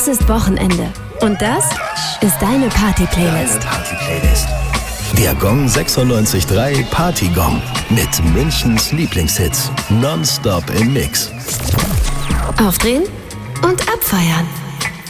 Es ist Wochenende. Und das ist deine Party-Playlist. Der Gong 96.3 Party-Gong. Mit Münchens Lieblingshits. Nonstop im Mix. Aufdrehen und abfeiern.